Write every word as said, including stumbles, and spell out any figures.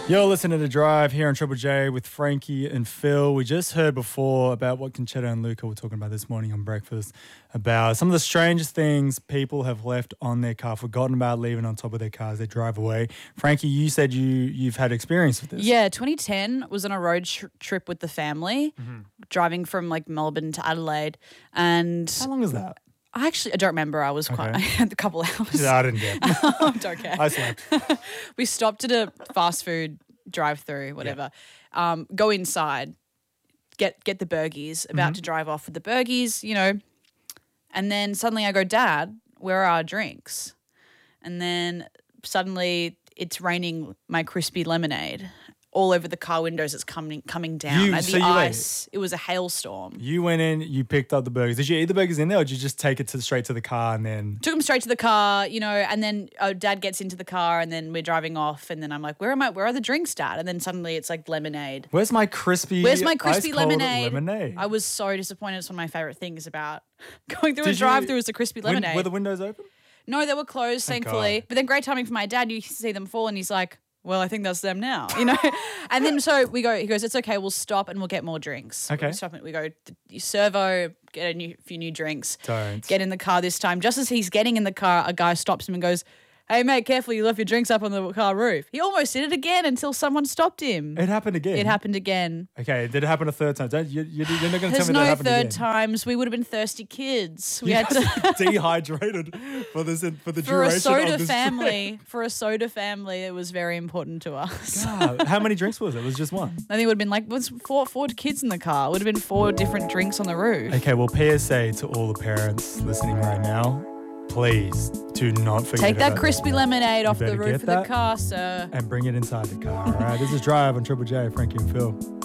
You're listening to Drive here on Triple J with Frankie and Phil. We just heard before about what Conchetta and Luca were talking about this morning on breakfast, about some of the strangest things people have left on their car, forgotten about leaving on top of their car as they drive away. Frankie, you said you, you've had experience with this. Yeah, twenty ten was on a road tr- trip with the family, mm-hmm. driving from like Melbourne to Adelaide. And how long was that? I actually, I don't remember. I was quite, Okay. I had a couple hours. Yeah, I didn't get it. I don't care. I slept. We stopped at a fast food drive-through, whatever. Yeah. Um, go inside, get get the burgies, about mm-hmm. to drive off with the burgies, you know. And then suddenly I go, Dad, where are our drinks? And then suddenly it's raining my crispy lemonade all over the car windows. It's coming coming down. You, and so the you ice, wait. It was a hailstorm. You went in, you picked up the burgers. Did you eat the burgers in there or did you just take it to straight to the car and then? Took them straight to the car, you know, and then oh, Dad gets into the car and then we're driving off and then I'm like, where am I? Where are the drinks, Dad? And then suddenly it's like lemonade. Where's my crispy Where's my crispy lemonade? lemonade? I was so disappointed. It's one of my favourite things about going through Did a drive-through is the crispy when, lemonade. Were the windows open? No, they were closed, Thank thankfully. God. But then great timing for my dad. You see them fall and he's like, well, I think that's them now, you know. And then so we go, he goes, it's okay, we'll stop and we'll get more drinks. Okay. We stop and we go, servo, get a new, few new drinks. Don't. Get in the car this time. Just as he's getting in the car, a guy stops him and goes, hey, mate, careful, you left your drinks up on the car roof. He almost did it again until someone stopped him. It happened again? It happened again. Okay, did it happen a third time? Don't, you, you, you're not going to tell There's me no that happened third again. times. We would have been thirsty kids. We You had to... dehydrated for this for the For duration a soda of this family, trip. for a soda family, it was very important to us. God, how many drinks was it? It was just one. I think it would have been like, it was four, four kids in the car. It would have been four different drinks on the roof. Okay, well, P S A to all the parents listening right now. Please do not forget Take that about crispy lemonade You off the better roof get of the that car, sir. and bring it inside the car. All right, this is Drive on Triple J, Frankie and Phil.